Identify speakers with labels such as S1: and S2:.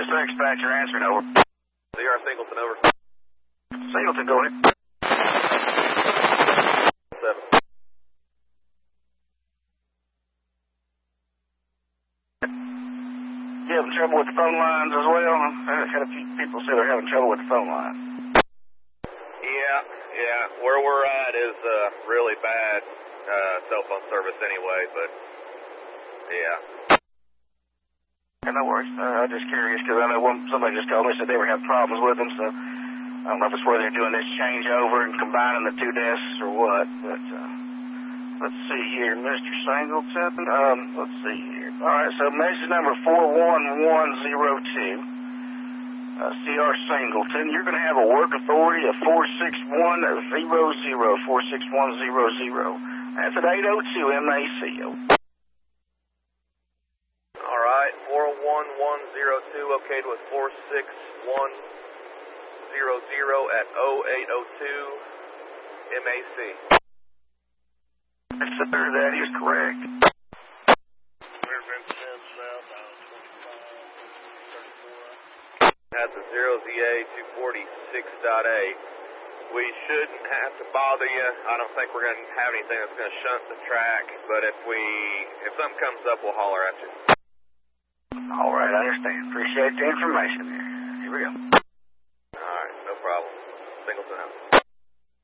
S1: This is dispatcher answering over.
S2: CR Singleton over.
S1: Singleton, go ahead.
S2: 7.
S1: You having trouble with the phone lines as well? I've had a few people say they're having trouble with the phone lines.
S2: Yeah. Where we're at is really bad cell phone service anyway, but yeah.
S1: No worries. I'm just curious because I know somebody just told me said they were having problems with them, so I don't know if it's where they're doing this changeover and combining the two desks or what, but let's see here, Mr. Singleton. Let's see here. All right, so message number 41102. CR Singleton, you're going to have a work authority of 46100, 46100. That's at 802 MACO.
S2: All right, 41102, okay with 46100 at 0802 MAC.
S1: Yes, sir, that is correct.
S2: That's a 0ZA246.8. We shouldn't have to bother you. I don't think we're going to have anything that's going to shunt the track, but if something comes up, we'll holler at you.
S1: All right, I understand. Appreciate the information there. Here we go.
S2: All right, no problem. Singleton out.